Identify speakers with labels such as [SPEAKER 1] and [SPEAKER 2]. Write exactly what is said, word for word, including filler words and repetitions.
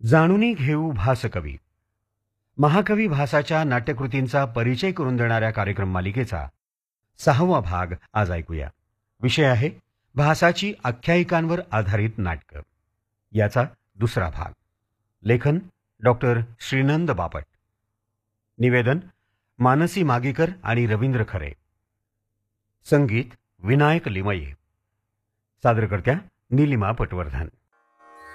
[SPEAKER 1] जाणूनी घेऊ भासकवी. महाकवी भासाच्या नाट्यकृतींचा परिचय करून देणाऱ्या कार्यक्रम मालिकेचा सहावा भाग आज ऐकूया. विषय आहे भासाची आख्यायिकांवर आधारित नाटकं. याचा दुसरा भाग. लेखन डॉक्टर श्रीनंद बापट. निवेदन मानसी मागीकर आणि रवींद्र खरे. संगीत विनायक लिमये. सादरकर्त्या नीलिमा पटवर्धन.